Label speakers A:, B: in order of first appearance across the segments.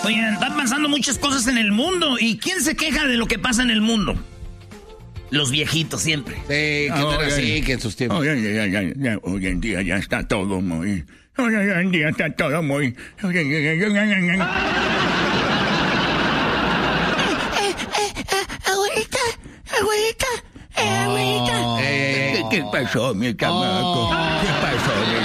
A: Oigan, están pasando muchas cosas en el mundo. ¿Y quién se queja de lo que pasa en el mundo? Los viejitos siempre.
B: Sí, que no era así, que en sus tiempos.
C: Hoy en día ya está todo muy... Hoy en día está todo muy...
D: Abuelita.
C: ¿Qué pasó, mi chamaco? ¿Qué pasó, mi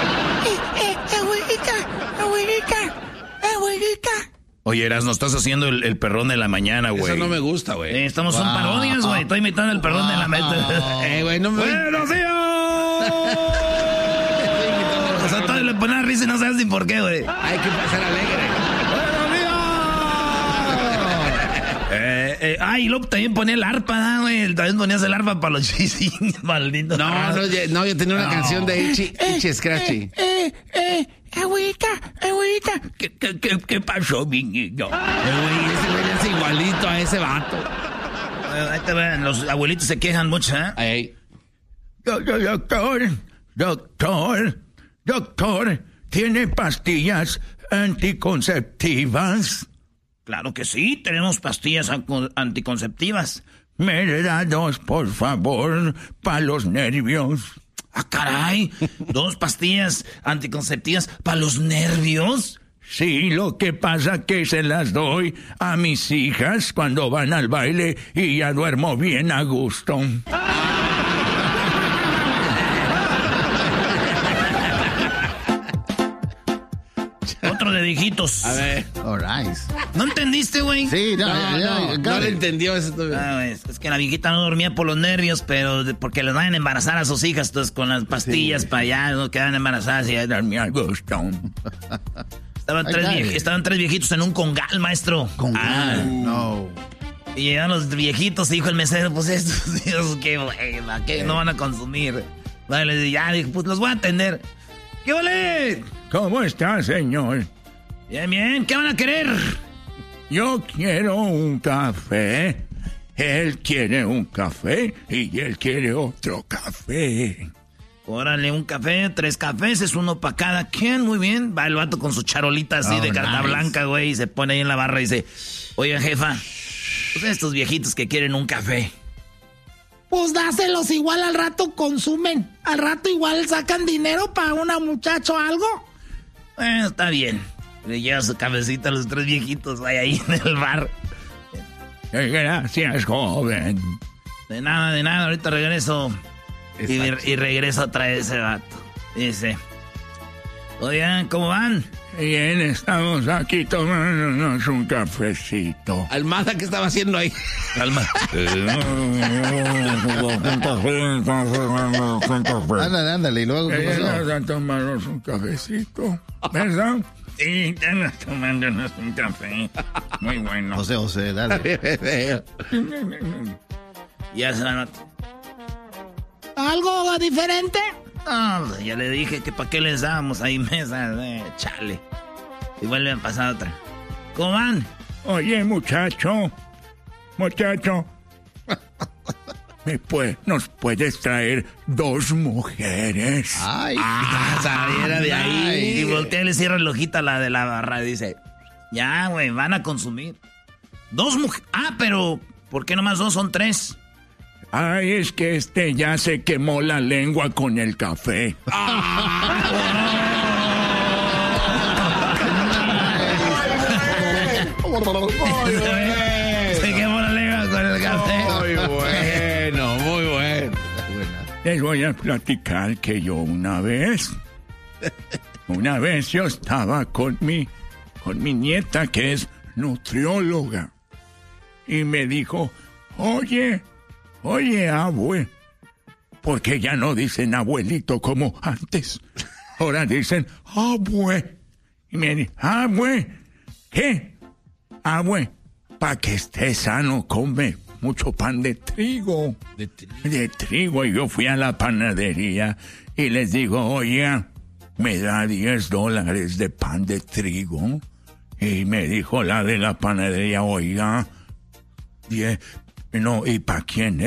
C: chamaco?
D: Abuelita.
A: Oye, Erasmo, estás haciendo el perrón de la mañana, güey.
B: Eso no me gusta, güey.
A: Estamos son parodias, güey. Estoy imitando el perrón de la mañana.
B: Güey, no me...
A: ¡Buenos días! O sea, todavía le ponen risa y no sabes ni por qué, güey.
B: Hay que pasar alegre.
A: Y luego también ponía el arpa, ¿no, güey? También ponías el arpa para los chisines, maldito.
B: No, yo tenía una canción de Itchy Scratchy.
D: Abuelita.
C: ¿Qué pasó, mi niño?
B: Ese güey es igualito a ese vato.
A: Ahí te ven, los abuelitos se quejan mucho, ¿eh?
B: Ey.
C: Doctor, ¿tiene pastillas anticonceptivas?
A: Claro que sí, tenemos pastillas anticonceptivas.
C: Me da 2, por favor, para los nervios.
A: ¡Ah, caray! 2 pastillas anticonceptivas para los nervios.
C: Sí, lo que pasa que se las doy a mis hijas cuando van al baile y ya duermo bien a gusto.
A: Otro de viejitos.
B: A ver.
E: All right.
A: ¿No entendiste, güey?
E: Sí,
B: No le entendió eso todavía.
A: Güey, es que la viejita no dormía por los nervios, pero porque les van a embarazar a sus hijas, entonces con las pastillas para allá, no quedan embarazadas y ya dormía a gusto. Estaban 3 viejitos en un congal, maestro.
E: ¿Congal? No.
A: Y llegaron los viejitos y dijo el mesero, pues estos Dios, qué buena, que no van a consumir. Vale, ya dije, pues los voy a atender. ¿Qué vale?
C: ¿Cómo está, señor?
A: Bien, ¿qué van a querer?
C: Yo quiero un café. Él quiere un café y él quiere otro café.
A: Órale, un café, 3 cafés, es uno para cada quien, muy bien. Va el vato con su charolita así de carta blanca, güey, y se pone ahí en la barra y dice, oiga, jefa, pues estos viejitos que quieren un café.
D: Pues dáselos, igual al rato consumen. Al rato igual sacan dinero para una muchacha o algo.
A: Bueno, está bien. Le lleva su cafecito a los 3 viejitos ahí en el bar.
C: Gracias, joven.
A: De nada, ahorita regreso. Y regreso a traer ese vato. Dice, oigan, ¿cómo van?
C: Bien, estamos aquí tomándonos un cafecito.
B: Almada, ¿qué estaba haciendo ahí?
A: Calma.
E: Ándale, y luego...
C: Vamos a tomarnos un cafecito, ¿verdad?
A: Sí, estamos tomándonos un café. Muy bueno.
E: José, dale.
A: Ya se la nota.
D: ¿Algo diferente?
A: No, ya le dije que para qué les dábamos ahí mesas, chale. Y vuelven a pasar otra. ¿Cómo van?
C: Oye, muchacho, ¿nos puedes traer 2 mujeres?
E: Ay,
A: Era de ahí. Y voltea y le cierra el ojito a la de la barra y dice, ya, güey, van a consumir. 2 mujeres. Pero, ¿por qué nomás 2? Son 3.
C: Ay, es que ya se quemó la lengua con el café.
A: Se quemó la lengua con el café.
B: Muy bueno.
C: Les voy a platicar que yo una vez yo estaba con mi nieta que es nutrióloga y me dijo, oye, abue, porque ya no dicen abuelito como antes, ahora dicen abue, y me dijo, abue, ¿qué? Abue, para que estés sano, come mucho pan de trigo. De trigo. Y yo fui a la panadería y les digo, oye, me da $10 de pan de trigo. Y me dijo la de la panadería, oiga, ¿y para quién es?